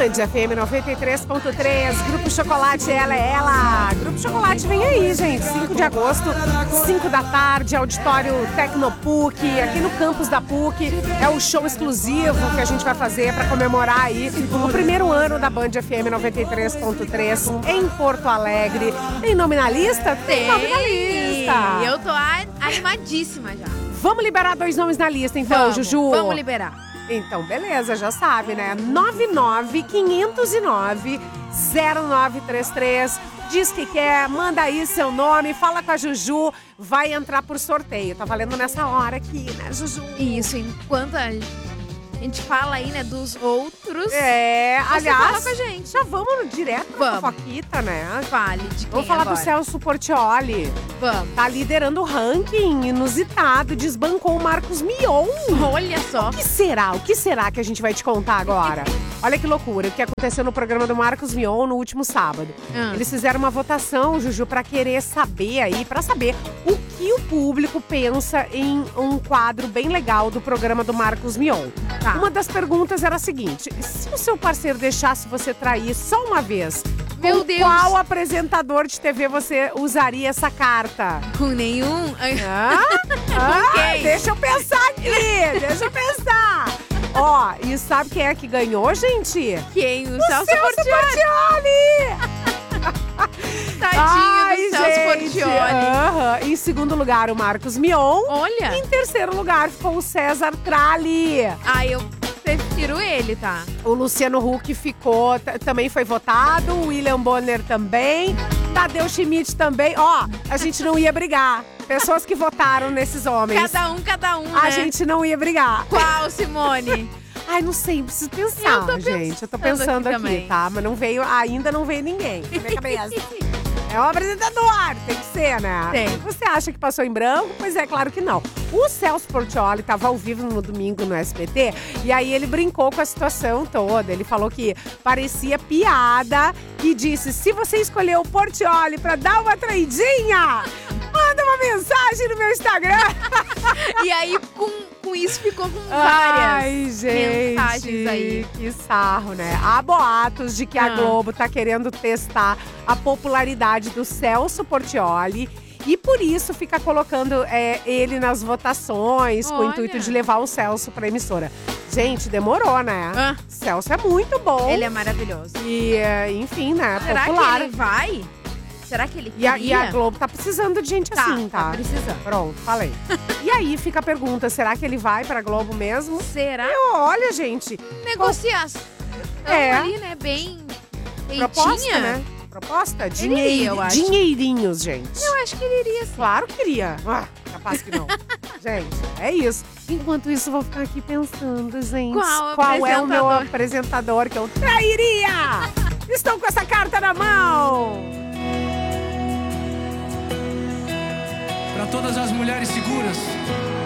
Band FM 93.3, Grupo Chocolate, ela é ela. Grupo Chocolate vem aí, gente, 5 de agosto, 5 da tarde, auditório Tecnopuc, aqui no campus da PUC. É o show exclusivo que a gente vai fazer para comemorar aí o primeiro ano da Band FM 93.3 em Porto Alegre. Tem nome na lista? Tem nome na lista. Eu tô animadíssima já. Vamos liberar 2 nomes na lista, então, Juju? Vamos liberar. Então, beleza, já sabe, né? 99509-0933. Diz que quer, manda aí seu nome, fala com a Juju, vai entrar por sorteio. Tá valendo nessa hora aqui, né, Juju? Isso, enquanto a gente fala aí, né, dos outros. Aliás, fala com a gente. Já vamos direto pra fofoquita, né? Vale, de quem Vamos falar agora? do Celso Portiolli. Vamos. Tá liderando o ranking inusitado, desbancou o Marcos Mion. Olha só. O que será? O que será que a gente vai te contar agora? Olha que loucura, o que aconteceu no programa do Marcos Mion no último sábado. Eles fizeram uma votação, Juju, pra querer saber aí, pra saber o que o público pensa em um quadro bem legal do programa do Marcos Mion. Tá. Uma das perguntas era a seguinte: se o seu parceiro deixasse você trair só uma vez, Meu com Deus. qual apresentador de TV você usaria essa carta? Com nenhum. Quem? Deixa eu pensar aqui, deixa eu pensar. Ó, e sabe quem é que ganhou, gente? Quem? O O Celso Portiolli! Tadinho do Celso Portiolli. Em segundo lugar, o Marcos Mion. Olha. Em terceiro lugar, ficou o César Tralli. Eu prefiro ele, tá? O Luciano Huck ficou, também foi votado. O William Bonner também. Tadeu Schmidt também. Ó, a gente não ia brigar. Pessoas que votaram nesses homens. Cada um, né? A gente não ia brigar. Qual, Simone? Ai, não sei, preciso pensar, gente. Eu tô pensando aqui, tá? Mas ainda não veio ninguém na minha cabeça. É um apresentador, tem que ser, né? Tem. Você acha que passou em branco? Pois é, claro que não. O Celso Portiolli estava ao vivo no domingo no SBT e aí ele brincou com a situação toda. Ele falou que parecia piada e disse: se você escolheu o Portiolli pra dar uma traidinha, manda uma mensagem no meu Instagram. E aí, com isso, ficou com várias mensagens aí. Que sarro, né? Há boatos de que a Globo tá querendo testar a popularidade do Celso Portiolli e por isso fica colocando ele nas votações com o intuito de levar o Celso pra emissora. Gente, demorou, né? Celso é muito bom. Ele é maravilhoso. E, enfim, né? Será popular. que ele vai? Será que ele E queria? a Globo tá precisando de gente assim, tá? Tá precisando. Pronto, falei. E aí fica a pergunta, será que ele vai pra Globo mesmo? Será? Olha, gente. Negociação ali, né? Bem Proposta, feitinha. né? Proposta? Ele iria, eu acho. Dinheirinhos, gente. Eu acho que ele iria sim. Claro que iria. Capaz que não. Gente, é isso. Enquanto isso, eu vou ficar aqui pensando, gente. Qual é o meu apresentador que eu trairia? Estou com essa carta na mão. Para todas as mulheres seguras